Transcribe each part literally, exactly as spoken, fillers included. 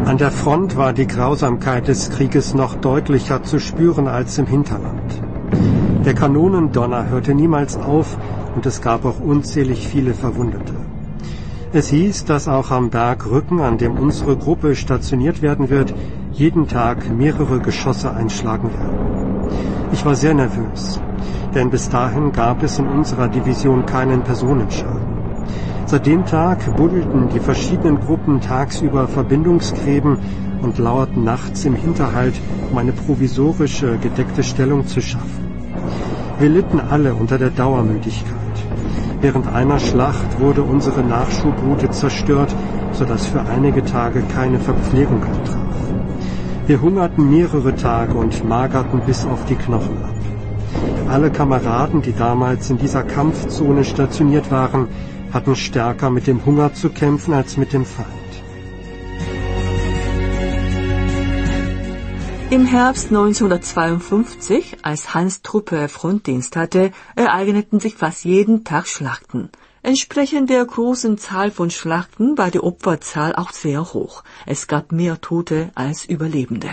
An der Front war die Grausamkeit des Krieges noch deutlicher zu spüren als im Hinterland. Der Kanonendonner hörte niemals auf und es gab auch unzählig viele Verwundete. Es hieß, dass auch am Berg Rücken, an dem unsere Gruppe stationiert werden wird, jeden Tag mehrere Geschosse einschlagen werden. Ich war sehr nervös, denn bis dahin gab es in unserer Division keinen Personenschaden. Seit dem Tag buddelten die verschiedenen Gruppen tagsüber Verbindungsgräben und lauerten nachts im Hinterhalt, um eine provisorische, gedeckte Stellung zu schaffen. Wir litten alle unter der Dauermüdigkeit. Während einer Schlacht wurde unsere Nachschubroute zerstört, sodass für einige Tage keine Verpflegung eintraf. Wir hungerten mehrere Tage und magerten bis auf die Knochen ab. Alle Kameraden, die damals in dieser Kampfzone stationiert waren, hatten stärker mit dem Hunger zu kämpfen als mit dem Feind. Im Herbst neunzehnhundertzweiundfünfzig, als Hans' Truppe Frontdienst hatte, ereigneten sich fast jeden Tag Schlachten. Entsprechend der großen Zahl von Schlachten war die Opferzahl auch sehr hoch. Es gab mehr Tote als Überlebende.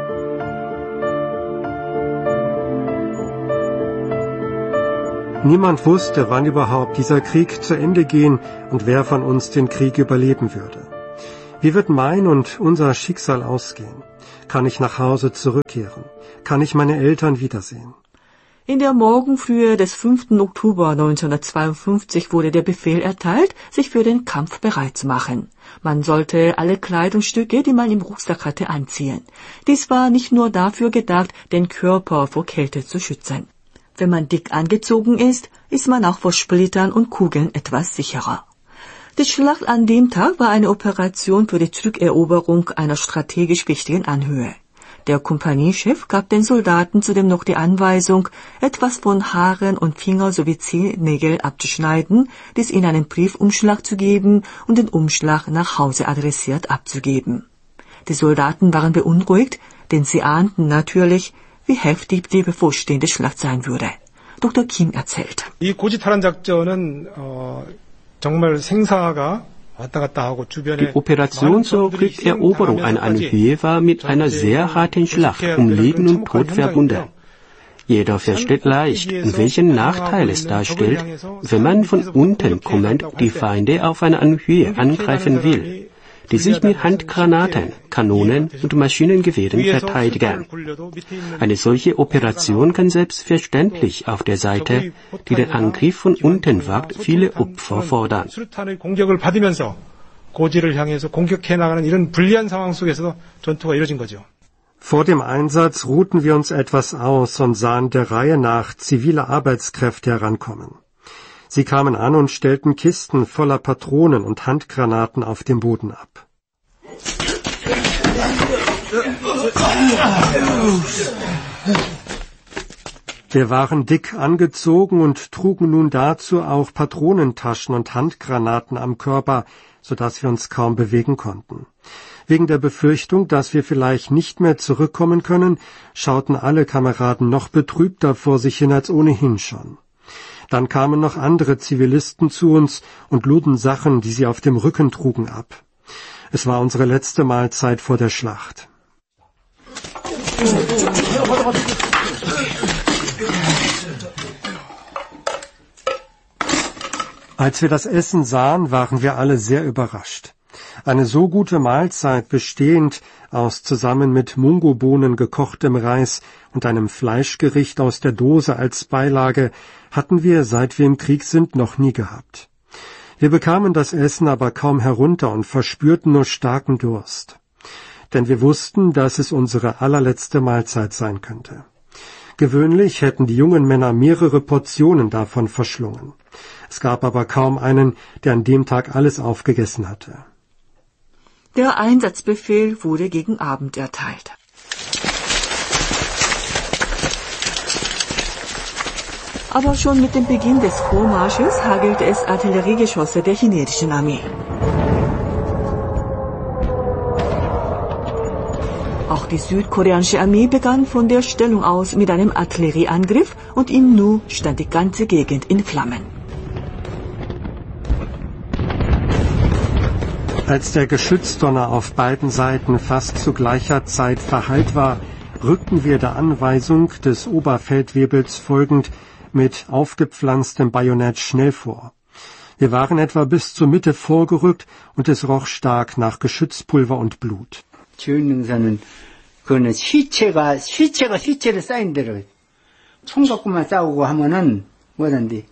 Niemand wusste, wann überhaupt dieser Krieg zu Ende gehen und wer von uns den Krieg überleben würde. Wie wird mein und unser Schicksal ausgehen? Kann ich nach Hause zurückkehren? Kann ich meine Eltern wiedersehen? In der Morgenfrühe des fünften Oktober neunzehnhundertzweiundfünfzig wurde der Befehl erteilt, sich für den Kampf bereit zu machen. Man sollte alle Kleidungsstücke, die man im Rucksack hatte, anziehen. Dies war nicht nur dafür gedacht, den Körper vor Kälte zu schützen. Wenn man dick angezogen ist, ist man auch vor Splittern und Kugeln etwas sicherer. Die Schlacht an dem Tag war eine Operation für die Zurückeroberung einer strategisch wichtigen Anhöhe. Der Kompaniechef gab den Soldaten zudem noch die Anweisung, etwas von Haaren und Finger sowie Zehennägel abzuschneiden, dies in einen Briefumschlag zu geben und den Umschlag nach Hause adressiert abzugeben. Die Soldaten waren beunruhigt, denn sie ahnten natürlich, wie heftig die bevorstehende Schlacht sein würde. Doktor Kim erzählt. 이 고지탈환작전은 어, 정말 생사가 Die Operation zur Rückeroberung einer Anhöhe war mit einer sehr harten Schlacht um Leben und Tod verbunden. Jeder versteht leicht, welchen Nachteil es darstellt, wenn man von unten kommend die Feinde auf einer Anhöhe angreifen will, die sich mit Handgranaten, Kanonen und Maschinengewehren verteidigen. Eine solche Operation kann selbstverständlich auf der Seite, die den Angriff von unten wagt, viele Opfer fordern. Vor dem Einsatz ruhten wir uns etwas aus und sahen der Reihe nach zivile Arbeitskräfte herankommen. Sie kamen an und stellten Kisten voller Patronen und Handgranaten auf dem Boden ab. Wir waren dick angezogen und trugen nun dazu auch Patronentaschen und Handgranaten am Körper, sodass wir uns kaum bewegen konnten. Wegen der Befürchtung, dass wir vielleicht nicht mehr zurückkommen können, schauten alle Kameraden noch betrübter vor sich hin als ohnehin schon. Dann kamen noch andere Zivilisten zu uns und luden Sachen, die sie auf dem Rücken trugen, ab. Es war unsere letzte Mahlzeit vor der Schlacht. Als wir das Essen sahen, waren wir alle sehr überrascht. Eine so gute Mahlzeit, bestehend aus zusammen mit Mungobohnen gekochtem Reis und einem Fleischgericht aus der Dose als Beilage, hatten wir, seit wir im Krieg sind, noch nie gehabt. Wir bekamen das Essen aber kaum herunter und verspürten nur starken Durst. Denn wir wussten, dass es unsere allerletzte Mahlzeit sein könnte. Gewöhnlich hätten die jungen Männer mehrere Portionen davon verschlungen. Es gab aber kaum einen, der an dem Tag alles aufgegessen hatte. Der Einsatzbefehl wurde gegen Abend erteilt. Aber schon mit dem Beginn des Vormarsches hagelte es Artilleriegeschosse der chinesischen Armee. Auch die südkoreanische Armee begann von der Stellung aus mit einem Artillerieangriff und in Nu stand die ganze Gegend in Flammen. Als der Geschützdonner auf beiden Seiten fast zu gleicher Zeit verhallt war, rückten wir der Anweisung des Oberfeldwebels folgend mit aufgepflanztem Bajonett schnell vor. Wir waren etwa bis zur Mitte vorgerückt und es roch stark nach Geschützpulver und Blut. 지원능선은 그거는 시체가 시체가 시체를 쌓인 대로 총 갖고만 싸우고 하면은 뭐든지.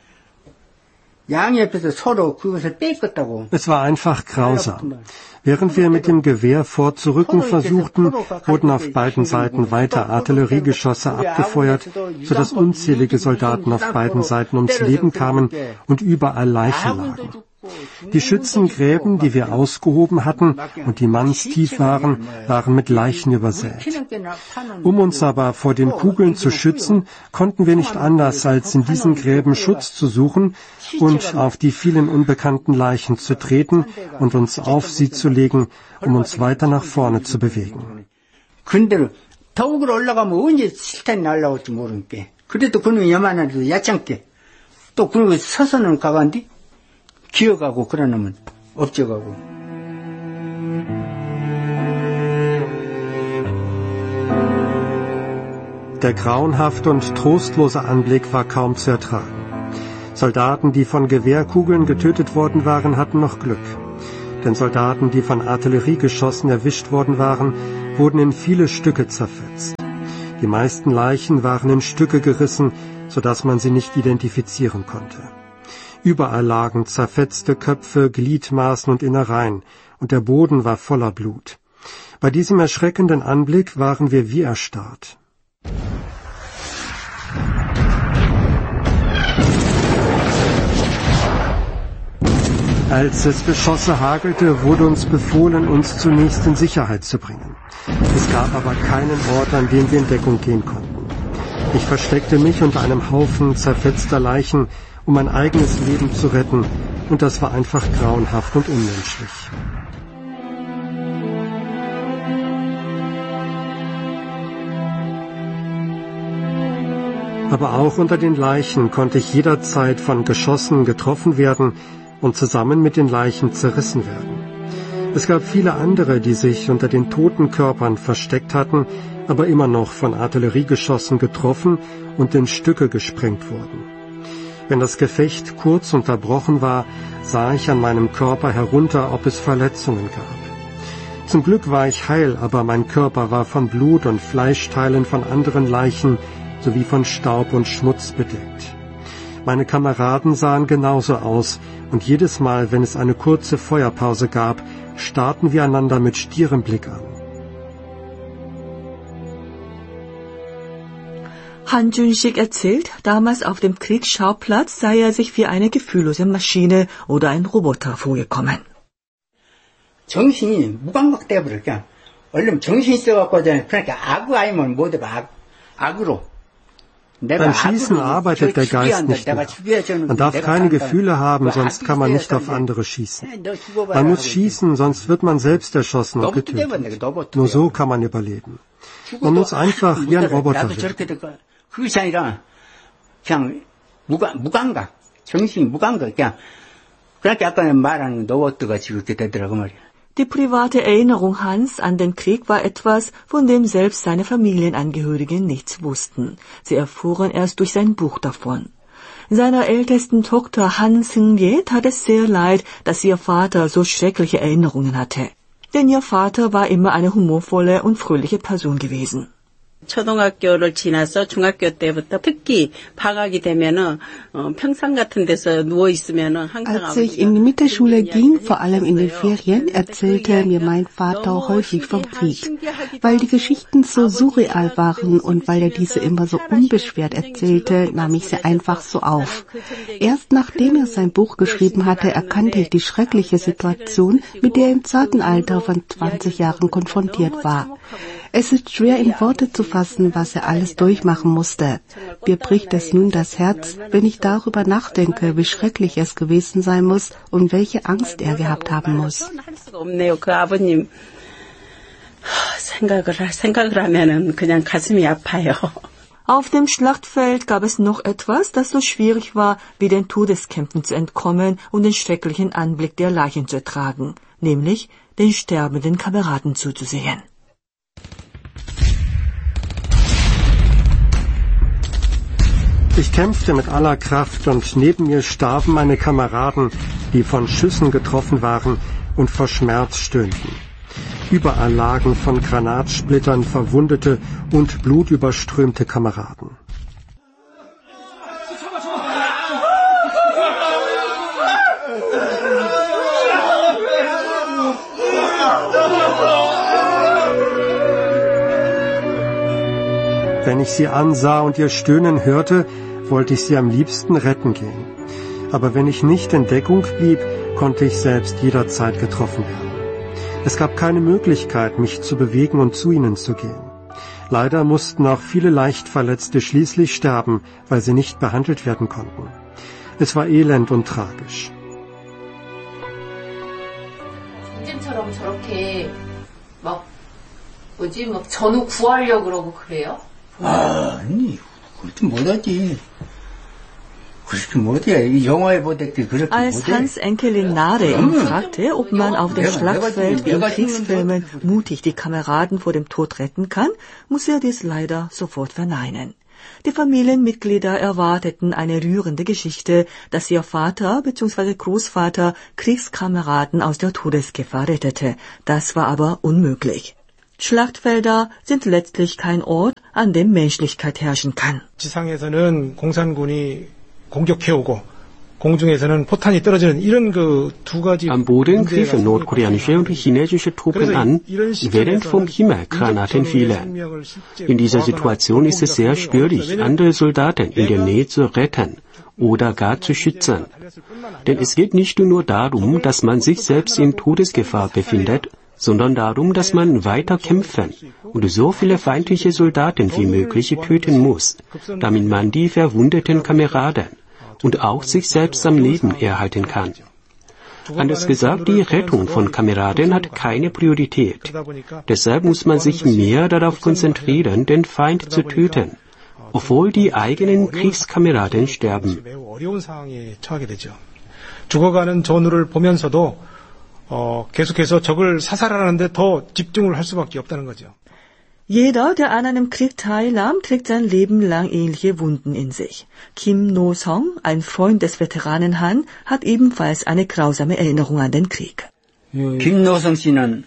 Es war einfach grausam. Während wir mit dem Gewehr vorzurücken versuchten, wurden auf beiden Seiten weiter Artilleriegeschosse abgefeuert, sodass unzählige Soldaten auf beiden Seiten ums Leben kamen und überall Leichen lagen. Die Schützengräben, die wir ausgehoben hatten und die mannstief waren, waren mit Leichen übersät. Um uns aber vor den Kugeln zu schützen, konnten wir nicht anders, als in diesen Gräben Schutz zu suchen und auf die vielen unbekannten Leichen zu treten und uns auf sie zu legen, um uns weiter nach vorne zu bewegen. 기어가고 그러면 업적하고. Der grauenhafte und trostlose Anblick war kaum zu ertragen. Soldaten, die von Gewehrkugeln getötet worden waren, hatten noch Glück. Denn Soldaten, die von Artilleriegeschossen erwischt worden waren, wurden in viele Stücke zerfetzt. Die meisten Leichen waren in Stücke gerissen, sodass man sie nicht identifizieren konnte. Überall lagen zerfetzte Köpfe, Gliedmaßen und Innereien, und der Boden war voller Blut. Bei diesem erschreckenden Anblick waren wir wie erstarrt. Als es Geschosse hagelte, wurde uns befohlen, uns zunächst in Sicherheit zu bringen. Es gab aber keinen Ort, an dem wir in Deckung gehen konnten. Ich versteckte mich unter einem Haufen zerfetzter Leichen, um mein eigenes Leben zu retten, und das war einfach grauenhaft und unmenschlich. Aber auch unter den Leichen konnte ich jederzeit von Geschossen getroffen werden und zusammen mit den Leichen zerrissen werden. Es gab viele andere, die sich unter den toten Körpern versteckt hatten, aber immer noch von Artilleriegeschossen getroffen und in Stücke gesprengt wurden. Wenn das Gefecht kurz unterbrochen war, sah ich an meinem Körper herunter, ob es Verletzungen gab. Zum Glück war ich heil, aber mein Körper war von Blut und Fleischteilen von anderen Leichen sowie von Staub und Schmutz bedeckt. Meine Kameraden sahen genauso aus, und jedes Mal, wenn es eine kurze Feuerpause gab, starrten wir einander mit stierem Blick an. Han Jun-sik erzählt, damals auf dem Kriegsschauplatz sei er sich wie eine gefühllose Maschine oder ein Roboter vorgekommen. 정신이 무감각돼 버렸죠. 얼른 정신 있어갖고 그러니까 악어 아니면 못 해봐. 악으로. Beim Schießen arbeitet der Geist nicht mehr. Man darf keine Gefühle haben, sonst kann man nicht auf andere schießen. Man muss schießen, sonst wird man selbst erschossen und getötet. Nur so kann man überleben. Man muss einfach wie ein Roboter werden. 그것이 아니라 그냥 무감각, 정신이 무감각, 그냥 그렇게 아까 말하는 로봇가 지금 그렇게 되더라고 말이야. Die private Erinnerung Hans an den Krieg war etwas, von dem selbst seine Familienangehörigen nichts wussten. Sie erfuhren erst durch sein Buch davon. Seiner ältesten Tochter Han Seung-ye tat es sehr leid, dass ihr Vater so schreckliche Erinnerungen hatte. Denn ihr Vater war immer eine humorvolle und fröhliche Person gewesen. 초등학교를 지나서 중학교 때부터 특히 방학이 되면은 평상 같은 데서 누워 있으면은 항상 Als ich in die Mittelschule ging, vor allem in den Ferien, erzählte mir mein Vater häufig vom Krieg. Weil die Geschichten so surreal waren und weil er diese immer so unbeschwert erzählte, nahm ich sie einfach so auf. Erst nachdem er sein Buch geschrieben hatte, erkannte ich die schreckliche Situation, mit der er im zarten Alter von zwanzig Jahren konfrontiert war. Es ist schwer in Worte zu fassen, was er alles durchmachen musste. Mir bricht es nun das Herz, wenn ich darüber nachdenke, wie schrecklich es gewesen sein muss und welche Angst er gehabt haben muss. Auf dem Schlachtfeld gab es noch etwas, das so schwierig war, wie den Todeskämpfen zu entkommen und den schrecklichen Anblick der Leichen zu ertragen, nämlich den sterbenden Kameraden zuzusehen. Ich kämpfte mit aller Kraft und neben mir starben meine Kameraden, die von Schüssen getroffen waren und vor Schmerz stöhnten. Überall lagen von Granatsplittern verwundete und blutüberströmte Kameraden. Wenn ich sie ansah und ihr Stöhnen hörte, wollte ich sie am liebsten retten gehen. Aber wenn ich nicht in Deckung blieb, konnte ich selbst jederzeit getroffen werden. Es gab keine Möglichkeit, mich zu bewegen und zu ihnen zu gehen. Leider mussten auch viele Leichtverletzte schließlich sterben, weil sie nicht behandelt werden konnten. Es war elend und tragisch. 아니, 그렇게 못하지. 그렇게 못해. 영화에 보듯이 그렇게 Als 못해. Hans Enkelin Nare ihn fragte, ob man auf dem Schlachtfeld wie in Kriegsfilmen mutig die Kameraden vor dem Tod retten kann, muss er dies leider sofort verneinen. Die Familienmitglieder erwarteten eine rührende Geschichte, dass ihr Vater bzw. Großvater Kriegskameraden aus der Todesgefahr rettete. Das war aber unmöglich. Schlachtfelder sind letztlich kein Ort, an dem Menschlichkeit herrschen kann. 지상에서는 공산군이 공격해오고 공중에서는 포탄이 떨어지는 이런 그 두 가지 Am Boden griffen nordkoreanische und chinesische Truppen an, während vom Himmel Granaten fielen. In dieser Situation ist es sehr schwierig, andere Soldaten in der Nähe zu retten oder gar zu schützen. Denn es geht nicht nur darum, dass man sich selbst in Todesgefahr befindet, sondern darum, dass man weiter kämpfen und so viele feindliche Soldaten wie möglich töten muss, damit man die verwundeten Kameraden und auch sich selbst am Leben erhalten kann. Anders gesagt, die Rettung von Kameraden hat keine Priorität. Deshalb muss man sich mehr darauf konzentrieren, den Feind zu töten, obwohl die eigenen Kriegskameraden sterben. 죽어가는 전우를 보면서도 어, 계속해서 적을 사살하는데 더 집중을 할 수밖에 없다는 거죠. Jeder, der an einem Krieg teilnahm, trägt sein Leben lang ähnliche Wunden in sich. Kim No-song, ein Freund des Veteranen Han, hat ebenfalls eine grausame Erinnerung an den Krieg. 김노성 씨는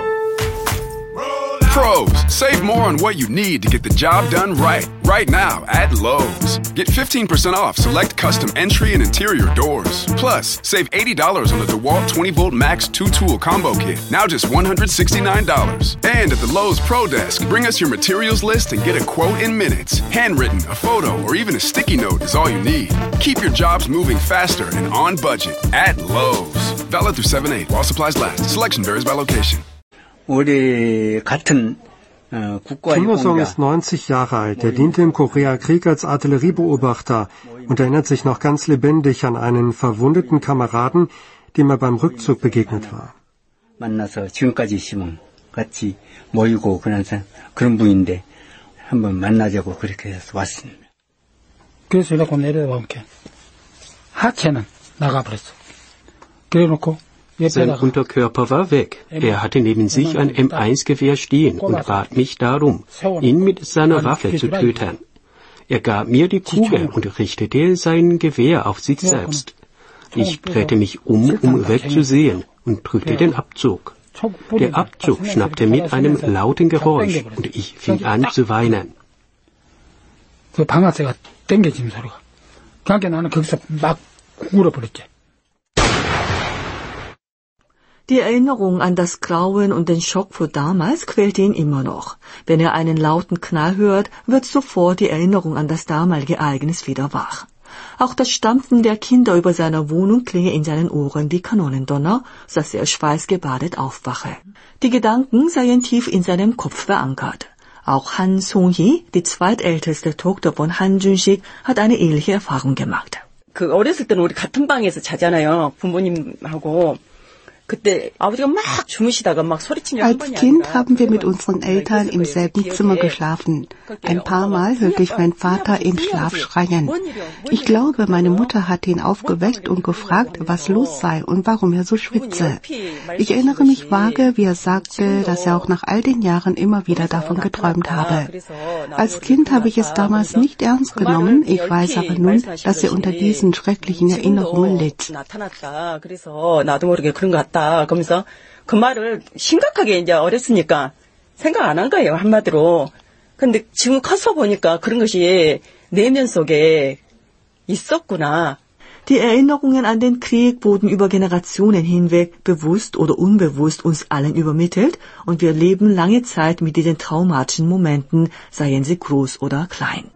Pros, save more on what you need to get the job done right. Right now at Lowe's. Get fifteen percent off select custom entry and interior doors. Plus, save eighty dollars on the DeWalt twenty volt Max two tool combo kit. Now just one hundred sixty-nine dollars. And at the Lowe's Pro Desk, bring us your materials list and get a quote in minutes. Handwritten, a photo, or even a sticky note is all you need. Keep your jobs moving faster and on budget at Lowe's. Valid through seven eight while supplies last. Selection varies by location. 우리 같은 어, 국가의 Kim No-song ist neunzig Jahre alt. Er diente im Koreakrieg als Artilleriebeobachter und erinnert sich noch ganz lebendig an einen verwundeten Kameraden, dem er beim Rückzug begegnet war. 만나서 지금까지 있으면 같이 모이고 그런 그런 분인데 한번 만나자고 그렇게 해서 왔습니다. 그래서 이렇게 내려와 볼게. 하체는 나가버렸어. 그래놓고 Sein Unterkörper war weg. Er hatte neben sich ein M eins Gewehr stehen und bat mich darum, ihn mit seiner Waffe zu töten. Er gab mir die Kugel und richtete sein Gewehr auf sich selbst. Ich drehte mich um, um wegzusehen und drückte den Abzug. Der Abzug schnappte mit einem lauten Geräusch und ich fing an zu weinen. 그 방아쇠가 당겨지는 소리가. 그러니까 나는 거기서 막 울어버렸지. Die Erinnerung an das Grauen und den Schock vor damals quält ihn immer noch. Wenn er einen lauten Knall hört, wird sofort die Erinnerung an das damalige Ereignis wieder wach. Auch das Stampfen der Kinder über seiner Wohnung klinge in seinen Ohren wie Kanonendonner, sodass er schweißgebadet aufwache. Die Gedanken seien tief in seinem Kopf verankert. Auch Han Song-hee, die zweitälteste Tochter von Han Jun-sik, hat eine ähnliche Erfahrung gemacht. 그 어렸을 때는 우리 같은 방에서 자잖아요. 부모님하고. Als Kind haben wir mit unseren Eltern im selben Zimmer geschlafen. Ein paar Mal hörte ich meinen Vater im Schlaf schreien. Ich glaube, meine Mutter hat ihn aufgeweckt und gefragt, was los sei und warum er so schwitze. Ich erinnere mich vage, wie er sagte, dass er auch nach all den Jahren immer wieder davon geträumt habe. Als Kind habe ich es damals nicht ernst genommen, ich weiß aber nun, dass er unter diesen schrecklichen Erinnerungen litt. 그러면서 그 말을 심각하게 이제 어렸으니까 생각 안 한 거예요, 한마디로. 근데 지금 커서 보니까 그런 것이 내면 속에 있었구나. Die Erinnerungen an den Krieg wurden über Generationen hinweg bewusst oder unbewusst uns allen übermittelt und wir leben lange Zeit mit diesen traumatischen Momenten, seien sie groß oder klein.